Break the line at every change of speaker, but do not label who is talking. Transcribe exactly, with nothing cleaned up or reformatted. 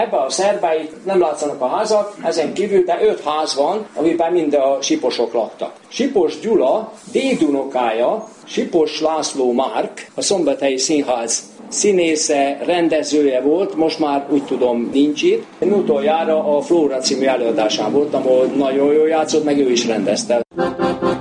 Ebben a szerben nem látszanak a házak, ezen kívül de öt ház van, amiben mind a Siposok laktak. Sipos Gyula dédunokája, Sipos László Márk, a Szombathelyi Színház színésze, rendezője volt, most már úgy tudom nincs itt. Én utoljára a Flóra című előadásán voltam, ahol nagyon jól játszott, meg ő is rendezte.